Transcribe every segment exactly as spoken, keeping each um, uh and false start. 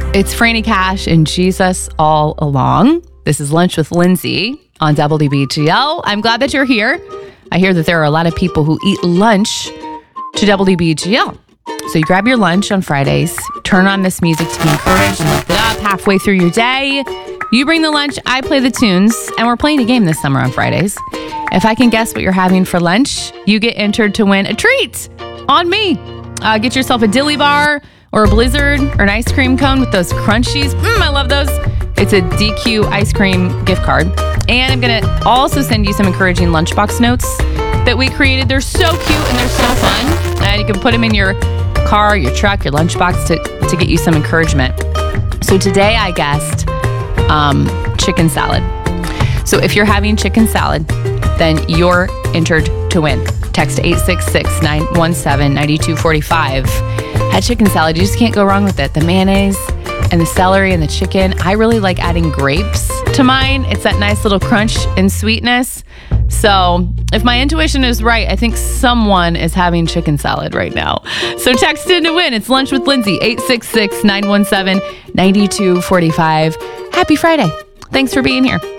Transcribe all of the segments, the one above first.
It's Franny Cash and Jesus all along. This is Lunch with Lindsay on W B G L. I'm glad that you're here. I hear that there are a lot of people who eat lunch to W B G L. So you grab your lunch on Fridays, turn on this music to be encouraged and lift it up halfway through your day. You bring the lunch, I play the tunes, and we're playing a game this summer on Fridays. If I can guess what you're having for lunch, you get entered to win a treat on me. Uh, get yourself a dilly bar or a blizzard or an ice cream cone with those crunchies. Mmm, I love those. It's a D Q ice cream gift card. And I'm going to also send you some encouraging lunchbox notes that we created. They're so cute and they're so fun. And you can put them in your car, your truck, your lunchbox to, to get you some encouragement. So today I guessed um, chicken salad. So if you're having chicken salad, then you're entered to win. Text eight six six, nine one seven, nine two four five. Had chicken salad, you just can't go wrong with it. The mayonnaise and the celery and the chicken. I really like adding grapes to mine. It's that nice little crunch and sweetness. So if my intuition is right, I think someone is having chicken salad right now. So text in to win. It's Lunch with Lindsay, eight six six, nine one seven, nine two four five. Happy Friday. Thanks for being here.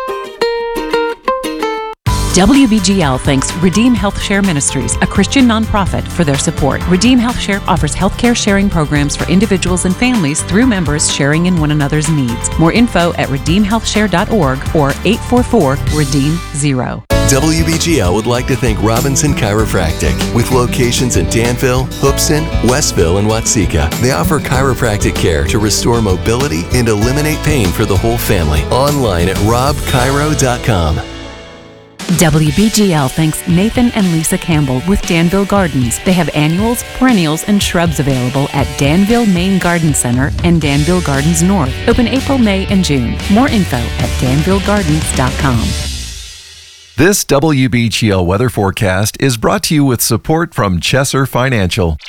W B G L thanks Redeem Health Share Ministries, a Christian nonprofit, for their support. Redeem Health Share offers healthcare sharing programs for individuals and families through members sharing in one another's needs. More info at redeem health share dot org or eight four four, redeem zero. W B G L would like to thank Robinson Chiropractic. With locations in Danville, Hoopson, Westville, and Watseka, they offer chiropractic care to restore mobility and eliminate pain for the whole family. Online at rob chiro dot com. W B G L thanks Nathan and Lisa Campbell with Danville Gardens. They have annuals, perennials, and shrubs available at Danville Main Garden Center and Danville Gardens North. Open April, May, and June. More info at danville gardens dot com. This W B G L weather forecast is brought to you with support from Chesser Financial.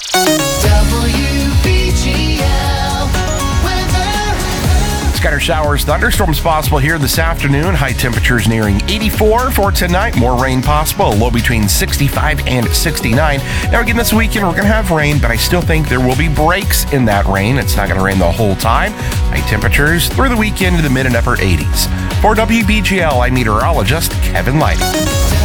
Scattered showers, thunderstorms possible here this afternoon. High temperatures nearing eighty-four for tonight. More rain possible. A low between sixty-five and sixty-nine. Now again, this weekend we're going to have rain, but I still think there will be breaks in that rain. It's not going to rain the whole time. High temperatures through the weekend to the mid and upper eighties. For W B G L, I'm meteorologist Kevin Light.